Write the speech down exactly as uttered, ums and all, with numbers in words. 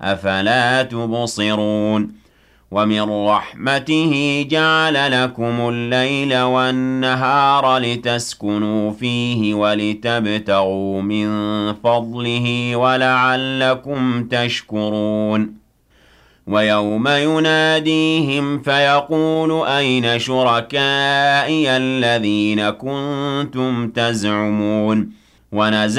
أَفَلَا تُبْصِرُونَ وَمِن رَّحْمَتِهِ جَعَلَ لَكُمُ اللَّيْلَ وَالنَّهَارَ لِتَسْكُنُوا فِيهِ وَلِتَبْتَغُوا مِن فَضْلِهِ وَلَعَلَّكُمْ تَشْكُرُونَ وَيَوْمَ يُنَادِيهِمْ فَيَقُولُ أَيْنَ شُرَكَائِيَ الَّذِينَ كُنتُمْ تَزْعُمُونَ ونزع